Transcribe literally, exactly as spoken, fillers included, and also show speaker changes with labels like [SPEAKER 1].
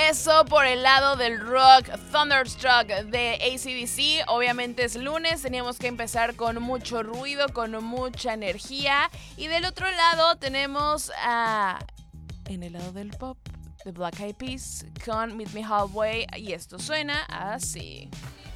[SPEAKER 1] Eso por el lado del rock. Thunderstruck de A C D C. Obviamente es lunes, teníamos que empezar con mucho ruido, con mucha energía. Y del otro lado tenemos a... en el lado del pop, The Black Eyed Peas con Meet Me Halfway. Y esto suena así.